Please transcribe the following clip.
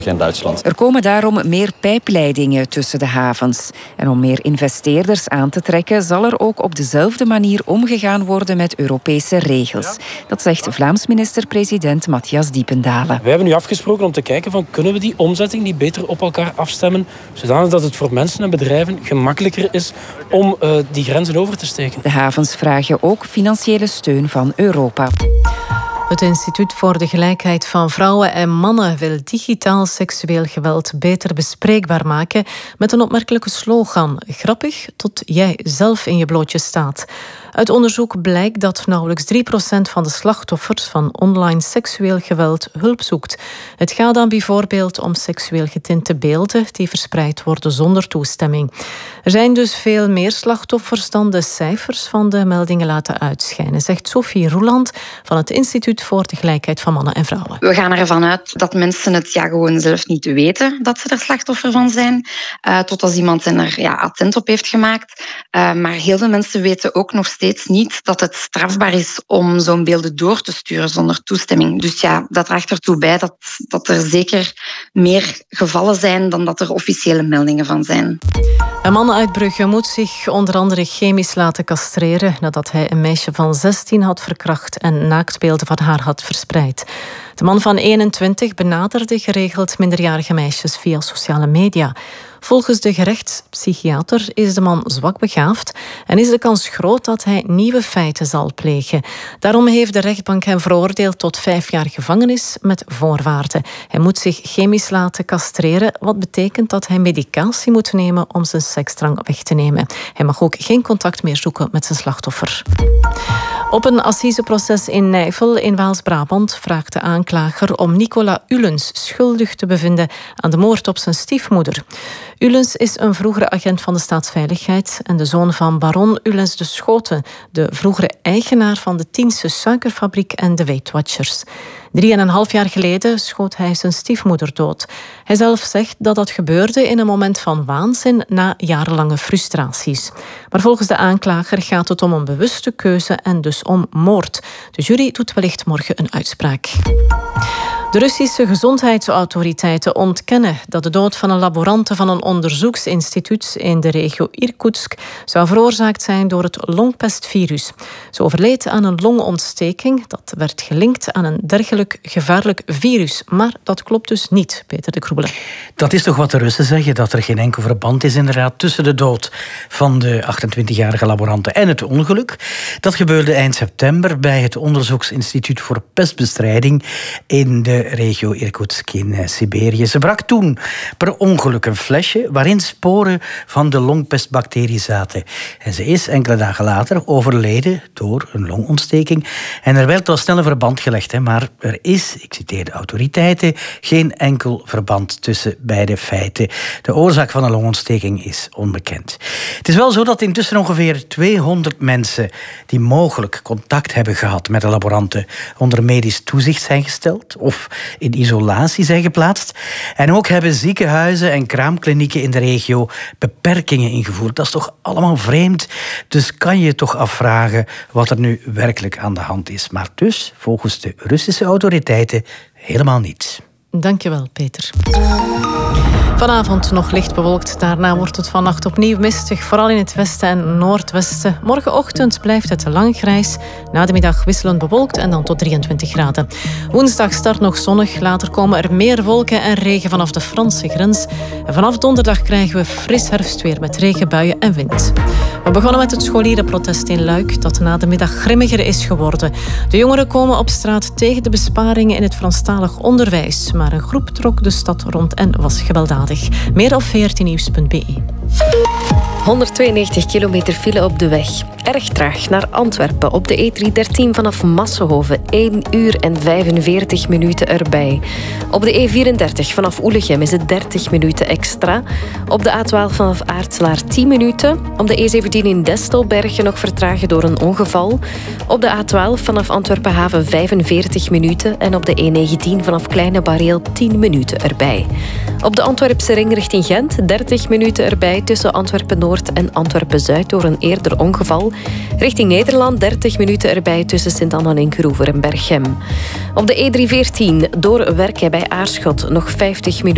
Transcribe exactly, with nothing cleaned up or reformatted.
In Duitsland. Er komen daarom meer pijpleidingen tussen de havens. En om meer investeerders aan te trekken, zal er ook op dezelfde manier omgegaan worden met Europese regels. Dat zegt Vlaams minister-president Matthias Diependalen. We hebben nu afgesproken om te kijken van kunnen we die omzetting die beter op elkaar afstemmen, zodanig dat het voor mensen en bedrijven gemakkelijker is om uh, die grenzen over te steken. De havens vragen ook financiële steun van Europa. Het Instituut voor de Gelijkheid van Vrouwen en Mannen wil digitaal seksueel geweld beter bespreekbaar maken met een opmerkelijke slogan: grappig tot jij zelf in je blootje staat. Uit onderzoek blijkt dat nauwelijks drie procent van de slachtoffers van online seksueel geweld hulp zoekt. Het gaat dan bijvoorbeeld om seksueel getinte beelden die verspreid worden zonder toestemming. Er zijn dus veel meer slachtoffers dan de cijfers van de meldingen laten uitschijnen, zegt Sophie Roeland van het Instituut voor de Gelijkheid van Mannen en Vrouwen. We gaan ervan uit dat mensen het ja, gewoon zelf niet weten dat ze er slachtoffer van zijn, uh, tot als iemand hen er ja, attent op heeft gemaakt. Uh, maar heel veel mensen weten ook nog steeds niet dat het strafbaar is om zo'n beelden door te sturen zonder toestemming. Dus ja, dat draagt ertoe bij dat, dat er zeker meer gevallen zijn dan dat er officiële meldingen van zijn. Een man uit Brugge moet zich onder andere chemisch laten castreren nadat hij een meisje van zestien had verkracht en naaktbeelden van haar had verspreid. De man van eenentwintig benaderde geregeld minderjarige meisjes via sociale media. Volgens de gerechtspsychiater is de man zwakbegaafd en is de kans groot dat hij nieuwe feiten zal plegen. Daarom heeft de rechtbank hem veroordeeld tot vijf jaar gevangenis met voorwaarden. Hij moet zich chemisch laten castreren, wat betekent dat hij medicatie moet nemen om zijn seksdrang weg te nemen. Hij mag ook geen contact meer zoeken met zijn slachtoffer. Op een assiseproces in Nijvel in Waals-Brabant vraagt de aanklager om Nicola Ullens schuldig te bevinden aan de moord op zijn stiefmoeder. Ullens is een vroegere agent van de Staatsveiligheid en de zoon van baron Ullens de Schoten, de vroegere eigenaar van de Tiense suikerfabriek en de Weight Watchers. Drie en een half jaar geleden schoot hij zijn stiefmoeder dood. Hij zelf zegt dat dat gebeurde in een moment van waanzin na jarenlange frustraties. Maar volgens de aanklager gaat het om een bewuste keuze en dus om moord. De jury doet wellicht morgen een uitspraak. De Russische gezondheidsautoriteiten ontkennen dat de dood van een laborante van een onderzoeksinstituut in de regio Irkutsk zou veroorzaakt zijn door het longpestvirus. Ze overleed aan een longontsteking. Dat werd gelinkt aan een dergelijk gevaarlijk virus. Maar dat klopt dus niet, Peter de Kroebele. Dat is toch wat de Russen zeggen, dat er geen enkel verband is inderdaad tussen de dood van de achtentwintigjarige laborante en het ongeluk. Dat gebeurde eind september bij het Onderzoeksinstituut voor Pestbestrijding in de regio Irkutsk in Siberië. Ze brak toen per ongeluk een flesje waarin sporen van de longpestbacterie zaten. En ze is enkele dagen later overleden door een longontsteking. En er werd wel snel een verband gelegd, hè, maar er is, ik citeer de autoriteiten, geen enkel verband tussen beide feiten. De oorzaak van een longontsteking is onbekend. Het is wel zo dat intussen ongeveer tweehonderd mensen die mogelijk contact hebben gehad met de laboranten onder medisch toezicht zijn gesteld of in isolatie zijn geplaatst. En ook hebben ziekenhuizen en kraamklinieken in de regio beperkingen ingevoerd. Dat is toch allemaal vreemd? Dus kan je toch afvragen wat er nu werkelijk aan de hand is. Maar dus, volgens de Russische autoriteiten, helemaal niets. Dankjewel, Peter. Vanavond nog licht bewolkt. Daarna wordt het vannacht opnieuw mistig, vooral in het westen en noordwesten. Morgenochtend blijft het lang grijs. Na de middag wisselend bewolkt en dan tot drieëntwintig graden. Woensdag start nog zonnig. Later komen er meer wolken en regen vanaf de Franse grens. En vanaf donderdag krijgen we fris herfstweer met regenbuien en wind. We begonnen met het scholierenprotest in Luik, dat na de middag grimmiger is geworden. De jongeren komen op straat tegen de besparingen in het Franstalig onderwijs. Maar een groep trok de stad rond en was gewelddadig. Meer op veertien nieuws punt b e. honderdtweeënnegentig kilometer file op de weg. Erg traag naar Antwerpen op de E driehonderddertien vanaf Massenhoven. één uur en vijfenveertig minuten erbij. Op de E vierendertig vanaf Oelegem is het dertig minuten extra. Op de A twaalf vanaf Aartselaar tien minuten. Op de E zeventien in Destelbergen nog vertragen door een ongeval. Op de A twaalf vanaf Antwerpen-Haven vijfenveertig minuten. En op de E negentien vanaf Kleine Bareel tien minuten erbij. Op de Antwerpse ring richting Gent dertig minuten erbij tussen Antwerpen-Noord en Antwerpen-Zuid door een eerder ongeval. Richting Nederland dertig minuten erbij tussen Sint-Anna en Groever en Berchem. Op de E driehonderdveertien door Werken bij Aarschot nog vijftig minuten.